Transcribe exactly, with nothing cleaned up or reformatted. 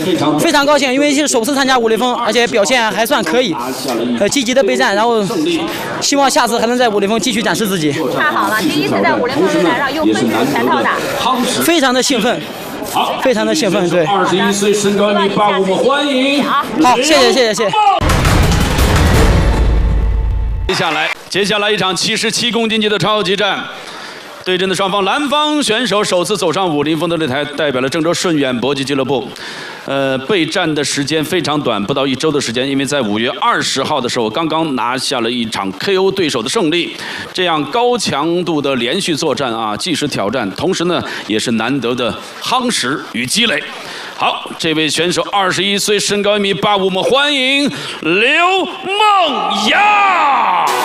非常高兴，因为是首次参加五雷锋，而且表现还算可以，呃，积极的备战，然后希望下次还能在五雷锋继续展示自己。 太好了，第一次在五雷锋擂台上用分组全套打， 非常的兴奋。 好， 非常的兴奋，对。 二十一岁，身高一米八五，我们欢迎。 好，谢谢，谢谢，谢谢。 接下来，接下来一场七十七公斤级的超级战，对阵的双方，蓝方选手首次走上武林风的擂台，代表了郑州顺远搏击俱乐部。呃，备战的时间非常短，不到一周的时间，因为在五月二十号的时候，刚刚拿下了一场 K O 对手的胜利。这样高强度的连续作战啊，既是挑战，同时呢，也是难得的夯实与积累。好，这位选手二十一岁，身高一米八五，我们欢迎刘梦雅。